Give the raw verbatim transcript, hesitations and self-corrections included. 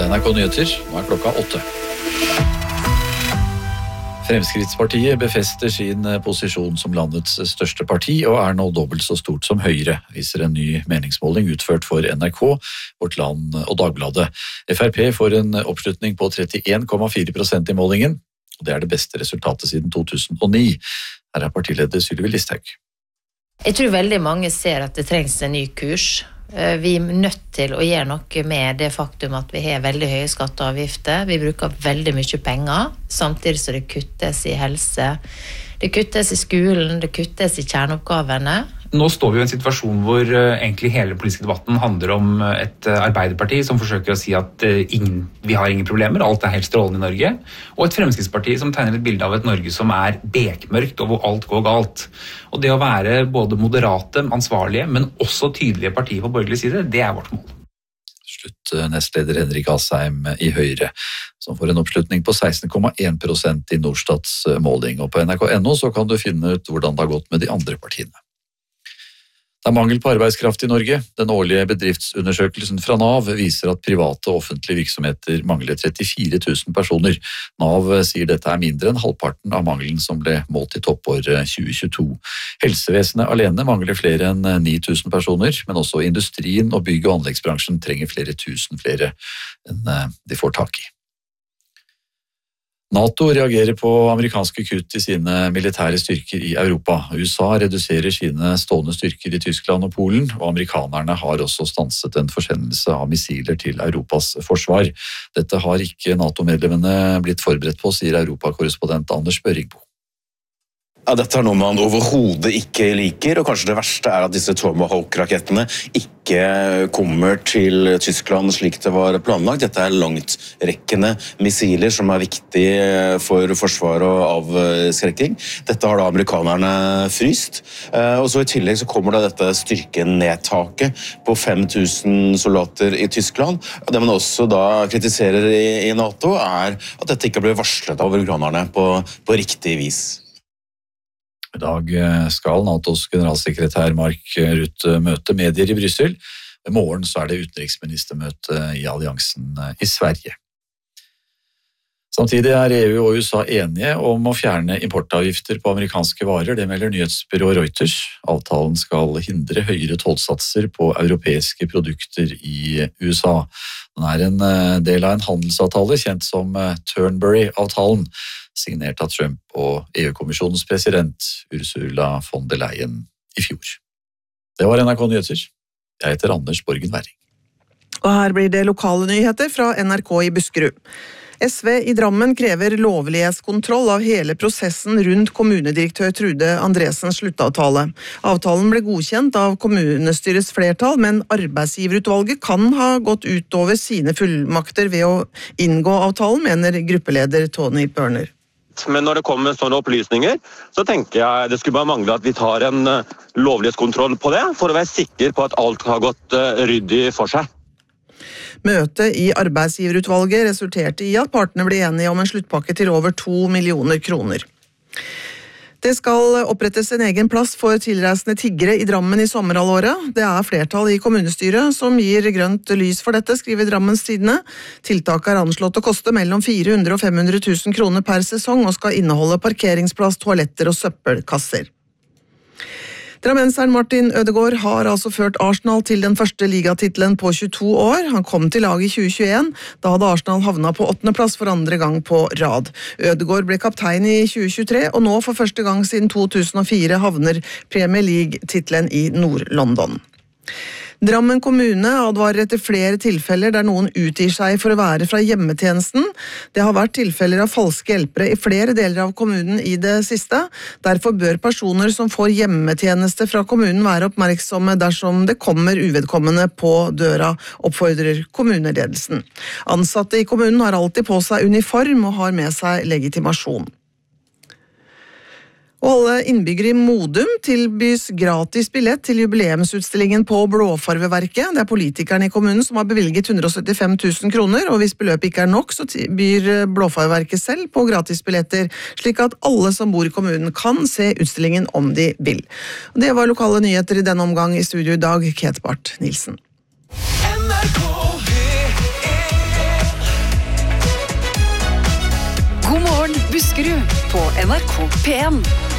Dette er N R K Nyheter, nå er klokka åtte. Fremskrittspartiet befester sin posisjon som landets største parti og er nå dobbelt så stort som Høyre, viser en ny meningsmåling utført for N R K, Vårt Land og Dagbladet. F R P får en oppslutning på trettien komma fire prosent i målingen, og det er det beste resultatet siden to tusen og ni. Her er partileder Sylvi Listhaug. Jeg tror veldig mange ser at det trengs en ny kurs. Vi er nødt til å gjøre noe med det faktum at vi har veldig høye skatte- og avgifter. Vi bruker veldig mye penger, samtidig som det kuttes i helse. Det kuttes i skolen, det kuttes i kjerneoppgavene. Nå står vi i en situasjon hvor egentlig hele politiske debatten handler om et Arbeiderparti som forsøker å si at ingen, vi har ingen problemer, alt er helt strålende i Norge, og et Fremskrittsparti som tegner et bilde av et Norge som er bekmørkt og hvor alt går galt. Og det å være både moderate, ansvarlige, men også tydelige partier på borgerlig side, det er vårt mål. Slutt nestleder Henrik Asheim i Høyre, som får en oppslutning på seksten komma en prosent i Norstats måling. Og på N R K punktum N O så kan du finne ut hvordan det har gått med de andre partiene. Det er mangel på arbeidskraft i Norge. Den årlige bedriftsundersøkelsen fra Nav viser at private og offentlige virksomheter mangler trettifire tusen personer. Nav sier dette er mindre enn halvparten av mangelen som ble målt i toppåret tjue tjueto. Helsevesenet alene mangler flere enn ni tusen personer, men også industrien og bygg- og anleggsbransjen trenger flere tusen flere enn de får tak i. NATO reagerer på amerikanske kutt i sine militære styrker i Europa. U S A reduserer sine stående styrker i Tyskland og Polen, og amerikanerne har også stanset en forsendelse av missiler til Europas forsvar. Dette har ikke NATO-medlemmene blitt forberedt på, sier europakorrespondent Anders Børringbo. Ja, dette er noe man overhodet ikke liker, og kanskje det verste er at disse Tomahawk-rakettene ikke kommer til Tyskland slik det var planlagt. Dette er langtrekkende missiler som er viktige for forsvar og avskrekking. Dette har da amerikanerne fryst, og så i tillegg så kommer da dette styrkenedtaket på fem tusen soldater i Tyskland. Det man også da kritiserer i NATO er at dette ikke blir varslet av amerikanerne på, på riktig vis. I dag skal NATOs generalsekretær Mark Rutte møte medier i Bryssel. I morgen så er det utenriksministermøte i alliansen i Sverige. Samtidig er E U og U S A enige om å fjerne importavgifter på amerikanske varer, det melder nyhetsbyrået Reuters. Avtalen skal hindre høyere tollsatser på europeiske produkter i U S A. Den er en del av en handelsavtale kjent som Turnberry-avtalen, signert av Trump og E U-kommisjonens president Ursula von der Leyen i fjor. Det var N R K Nyheter. Jeg heter Anders Borgen Werring. Og her blir det lokale nyheter fra N R K i Buskerud. S V i Drammen krever lovlighetskontroll av hele prosessen rundt kommunedirektør Trude Andresens sluttavtale. Avtalen ble godkjent av kommunestyrets flertall, men arbeidsgiverutvalget kan ha gått utover sine fullmakter ved å inngå avtalen, mener gruppeleder Tony Børner. Men når det kommer sånne opplysninger, så tenker jeg det skulle bare mangle at vi tar en lovlighetskontroll på det, for å være sikker på at alt har gått ryddig for seg. Møtet i arbeidsgiverutvalget resulterte i at partene ble enige om en sluttpakke til over to millioner kroner. Det skal opprettes en egen plass for tilreisende tiggere i Drammen i sommerhalvåret. Det er flertall i kommunestyret som gir grønt lys for dette, skriver Drammens Tidende. Tiltaket er anslått å koste mellom fire hundre og fem hundre tusen kroner per sesong og skal inneholde parkeringsplass, toaletter og søppelkasser. Drammenseren Martin Ødegaard har altså ført Arsenal til den første ligatitlen på tjueto år. Han kom til laget i tjue tjueen, da hadde Arsenal havnet på åttende plass for andre gang på rad. Ødegaard ble kaptein i tjue tjuetre, og nå for første gang siden to tusen og fire havner Premier League-titlen i Nord-London. Drammen kommune advarer etter flere tilfeller der noen utgir seg for å være fra hjemmetjenesten. Det har vært tilfeller av falske hjelpere i flere deler av kommunen i det siste. Derfor bør personer som får hjemmetjeneste fra kommunen være oppmerksomme dersom det kommer uvedkommende på døra, oppfordrer kommuneledelsen. Ansatte i kommunen har alltid på seg uniform og har med seg legitimasjon. Og alle innbyggere i Modum tilbys gratis billett til jubileumsutstillingen på Blåfarveverket. Det er politikerne i kommunen som har bevilget hundre og syttifem tusen kroner, og hvis beløpet ikke er nok, så byr Blåfarveverket selv på gratisbilletter, slik at alle som bor i kommunen kan se utstillingen om de vil. Det var lokale nyheter i denne omgang. I studio i dag, Kate Barth Nilsen. N R K Buskerud på N R K P en.